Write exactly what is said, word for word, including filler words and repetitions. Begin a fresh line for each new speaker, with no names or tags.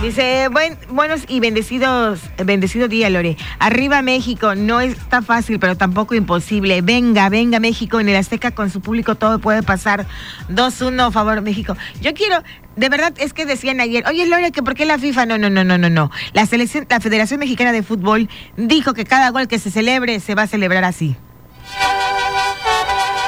Dice, buen, buenos y bendecidos, bendecido día, Lore. Arriba México, no está fácil, pero tampoco imposible. Venga, venga México, en el Azteca con su público todo puede pasar. dos uno, favor México. Yo quiero, de verdad, es que decían ayer, oye Lore, que por qué la FIFA, no, no, no, no, no, no. La selección, la Federación Mexicana de Fútbol dijo que cada gol que se celebre se va a celebrar así.